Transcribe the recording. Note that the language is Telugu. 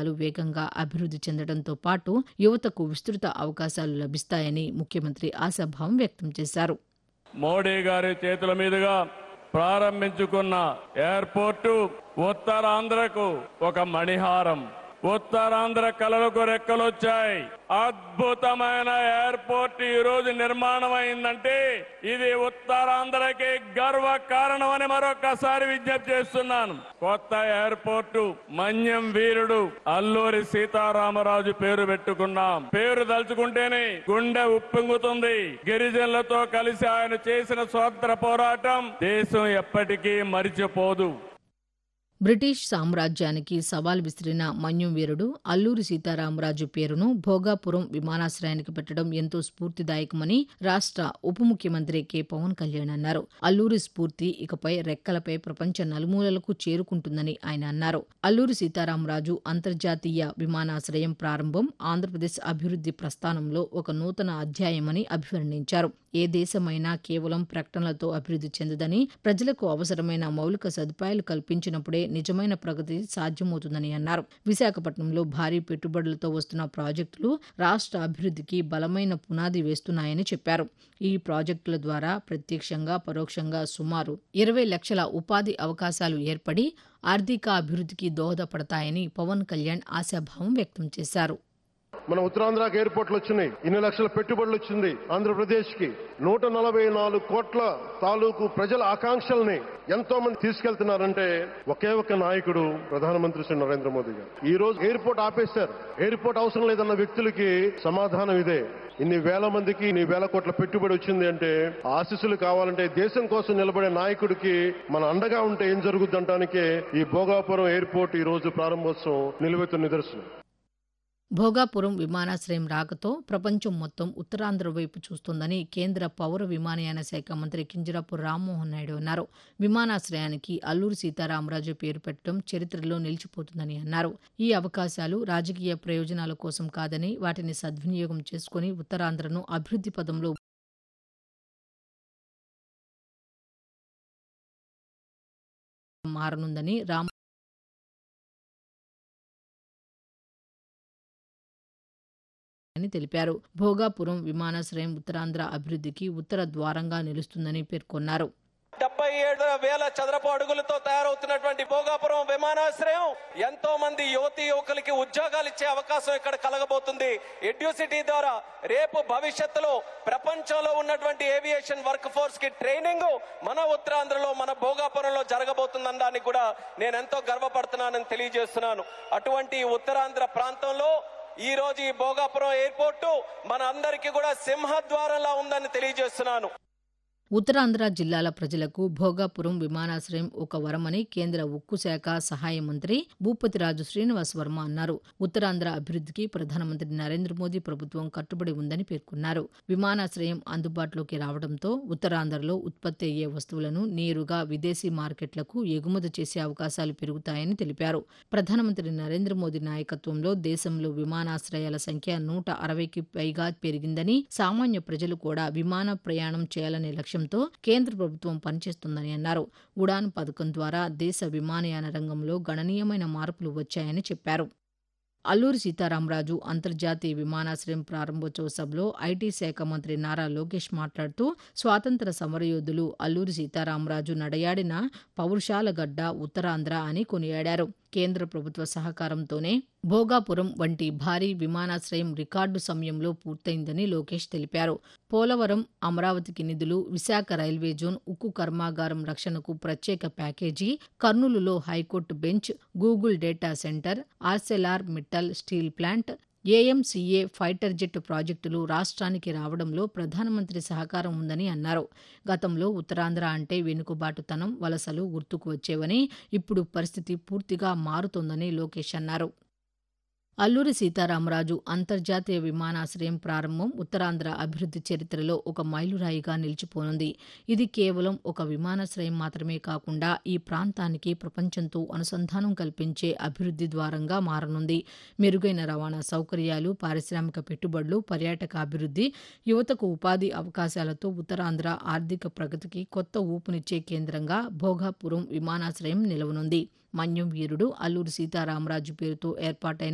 జిల్లాలు వేగంగా అభివృద్ధి చెందడంతో పాటు యువతకు విస్తృత అవకాశాలు లభిస్తాయని ముఖ్యమంత్రి ఆశాభావం వ్యక్తం చేశారు. మోడీ గారి చేతుల మీదుగా ప్రారంభించుకున్న ఎయిర్పోర్టు ఉత్తరాంధ్రకు ఒక మణిహారం. ఉత్తరాంధ్ర కళలకు రెక్కలొచ్చాయి. అద్భుతమైన ఎయిర్పోర్ట్ ఈ రోజు నిర్మాణం అయిందంటే ఇది ఉత్తరాంధ్రకి గర్వ కారణం అని మరొకసారి విజ్ఞప్తి చేస్తున్నాను. కొత్త ఎయిర్పోర్టు మన్యం వీరుడు అల్లూరి సీతారామరాజు పేరు పెట్టుకున్నాం. పేరు తలుచుకుంటేనే గుండె ఉప్పొంగుతుంది. గిరిజనులతో కలిసి ఆయన చేసిన స్వాతంత్ర పోరాటం దేశం ఎప్పటికీ మరిచిపోదు. బ్రిటిష్ సామ్రాజ్యానికి సవాల్ విసిరిన మన్యం వీరుడు అల్లూరి సీతారామరాజు పేరును భోగాపురం విమానాశ్రయానికి పెట్టడం ఎంతో స్ఫూర్తిదాయకమని రాష్ట్ర ఉప ముఖ్యమంత్రి కె. పవన్ కళ్యాణ్ అన్నారు. అల్లూరి స్ఫూర్తి ఇకపై రెక్కలపై ప్రపంచ నలుమూలలకు చేరుకుంటుందని ఆయన అన్నారు. అల్లూరి సీతారామరాజు అంతర్జాతీయ విమానాశ్రయం ప్రారంభం ఆంధ్రప్రదేశ్ అభివృద్ధి ప్రస్థానంలో ఒక నూతన అధ్యాయమని అభివర్ణించారు. ఏ దేశమైనా కేవలం ప్రకటనలతో అభివృద్ధి చెందదని, ప్రజలకు అవసరమైన మౌలిక సదుపాయాలు కల్పించినప్పుడే నిజమైన ప్రగతి సాధ్యమవుతుందని అన్నారు. విశాఖపట్నంలో భారీ పెట్టుబడులతో వస్తున్న ప్రాజెక్టులు రాష్ట్ర అభివృద్ధికి బలమైన పునాది వేస్తున్నాయని చెప్పారు. ఈ ప్రాజెక్టుల ద్వారా ప్రత్యక్షంగా, పరోక్షంగా సుమారు 20 లక్షల ఉపాధి అవకాశాలు ఏర్పడి ఆర్థిక అభివృద్ధికి దోహదపడతాయని పవన్ కళ్యాణ్ ఆశాభావం వ్యక్తం చేశారు. మన ఉత్తరాంధ్రకి ఎయిర్పోర్ట్లు వచ్చినాయి. ఇన్ని లక్షల పెట్టుబడులు వచ్చింది ఆంధ్రప్రదేశ్ కి. 144 కోట్ల తాలూకు ప్రజల ఆకాంక్షల్ని ఎంతో మంది తీసుకెళ్తున్నారంటే ఒకే ఒక నాయకుడు ప్రధానమంత్రి శ్రీ నరేంద్ర మోదీ గారు. ఈ రోజు ఎయిర్పోర్ట్ ఆపేశారు. ఎయిర్పోర్ట్ అవసరం లేదన్న వ్యక్తులకి సమాధానం ఇదే. ఇన్ని వేల మందికి ఇన్ని వేల కోట్ల పెట్టుబడి వచ్చింది అంటే ఆశీస్సులు కావాలంటే దేశం కోసం నిలబడే నాయకుడికి మన అండగా ఉంటే ఏం జరుగుతుందనటానికే ఈ భోగాపురం ఎయిర్పోర్ట్ ఈ రోజు ప్రారంభోత్సవం నిలువెత్తు నిదర్శనం. భోగాపురం విమానాశ్రయం రాకతో ప్రపంచం మొత్తం ఉత్తరాంధ్ర వైపు చూస్తోందని కేంద్ర పౌర విమానయాన శాఖ మంత్రి కింజరాపు రామ్మోహన్ నాయుడు అన్నారు. విమానాశ్రయానికి అల్లూరి సీతారామరాజు పేరు పెట్టడం చరిత్రలో నిలిచిపోతుందని అన్నారు. ఈ అవకాశాలు రాజకీయ ప్రయోజనాల కోసం కాదని, వాటిని సద్వినియోగం చేసుకుని ఉత్తరాంధ్రను అభివృద్ధి పదంలో మారనుందని అని తెలిపారు. భోగాపురం విమానాశ్రయం ఉత్తరాంధ్ర అభివృద్ధికి ఉత్తర ద్వారంగా నిలుస్తుందని పేర్కొన్నారు. 77,000 చదరపు అడుగులతో తయారవుతున్నటువంటి భోగాపురం విమానాశ్రయం ఎంతో మంది యువతీ యువకులకి ఉద్యోగాలు ఇచ్చే అవకాశం ఇక్కడ కలగబోతుంది. ఎడ్యూసిటీ ద్వారా రేపు భవిష్యత్తులో ప్రపంచంలో ఉన్నటువంటి ఏవియేషన్ వర్క్ ఫోర్స్ కి ట్రైనింగ్ మన ఉత్తరాంధ్రలో, మన భోగాపురంలో జరగబోతుందనడానికి కూడా నేను ఎంతో గర్వపడుతున్నానని తెలియజేస్తున్నాను. అటువంటి ఉత్తరాంధ్ర ప్రాంతంలో ఈ రోజు ఈ భోగాపురం ఎయిర్పోర్టు మన అందరికీ కూడా సింహద్వారంలా ఉందని తెలియజేస్తున్నాను. ఉత్తరాంధ్ర జిల్లాల ప్రజలకు భోగాపురం విమానాశ్రయం ఒక వరమని కేంద్ర ఉక్కు శాఖ సహాయ మంత్రి భూపతిరాజు శ్రీనివాస్ వర్మ అన్నారు. ఉత్తరాంధ్ర అభివృద్ధికి ప్రధానమంత్రి నరేంద్ర మోదీ ప్రభుత్వం కట్టుబడి ఉందని పేర్కొన్నారు. విమానాశ్రయం అందుబాటులోకి రావడంతో ఉత్తరాంధ్రలో ఉత్పత్తి అయ్యే వస్తువులను నేరుగా విదేశీ మార్కెట్లకు ఎగుమతి చేసే అవకాశాలు పెరుగుతాయని తెలిపారు. ప్రధానమంత్రి నరేంద్ర మోదీ నాయకత్వంలో దేశంలో విమానాశ్రయాల సంఖ్య 160కి పైగా పెరిగిందని, సామాన్య ప్రజలు కూడా విమాన ప్రయాణం చేయాలనే లక్ష్యంతో కేంద్ర ప్రభుత్వం పనిచేస్తుందని అన్నారు. ఉడాన్ పథకం ద్వారా దేశ విమానయాన రంగంలో గణనీయమైన మార్పులు వచ్చాయని చెప్పారు. అల్లూరి సీతారామరాజు అంతర్జాతీయ విమానాశ్రయం ప్రారంభోత్సవ సభలో ఐటీ శాఖ మంత్రి నారా లోకేష్ మాట్లాడుతూ స్వాతంత్ర సమరయోధులు అల్లూరి సీతారామరాజు నడయాడిన పౌరుషాల గడ్డ ఉత్తరాంధ్ర అని కొనియాడారు. కేంద్ర ప్రభుత్వ సహకారంతోనే భోగాపురం వంటి భారీ విమానాశ్రయం రికార్డు సమయంలో పూర్తయిందని లోకేష్ తెలిపారు. పోలవరం, అమరావతికి నిధులు, విశాఖ రైల్వే జోన్, ఉక్కు కర్మాగారం రక్షణకు ప్రత్యేక ప్యాకేజీ, కర్నూలులో high court bench, Google data centre, Arcelor Mittal steel plant, AMCA fighter jet ప్రాజెక్టులు రాష్ట్రానికి రావడంలో ప్రధానమంత్రి సహకారం ఉందని అన్నారు. గతంలో ఉత్తరాంధ్ర అంటే వెనుకబాటుతనం, వలసలు గుర్తుకు వచ్చేవని, ఇప్పుడు పరిస్థితి పూర్తిగా మారుతోందని లోకేష్ అన్నారు. అల్లూరి సీతారామరాజు అంతర్జాతీయ విమానాశ్రయం ప్రారంభం ఉత్తరాంధ్ర అభివృద్ధి చరిత్రలో ఒక మైలురాయిగా నిలిచిపోనుంది. ఇది కేవలం ఒక విమానాశ్రయం మాత్రమే కాకుండా ఈ ప్రాంతానికి ప్రపంచంతో అనుసంధానం కల్పించే అభివృద్ధి ద్వారంగా మారనుంది. మెరుగైన రవాణా సౌకర్యాలు, పారిశ్రామిక పెట్టుబడులు, పర్యాటక అభివృద్ధి, యువతకు ఉపాధి అవకాశాలతో ఉత్తరాంధ్ర ఆర్థిక ప్రగతికి కొత్త ఊపునిచ్చే కేంద్రంగా భోగాపురం విమానాశ్రయం నిలవనుంది. మన్యం వీరుడు అల్లూరి సీతారామరాజు పేరుతో ఏర్పాటైన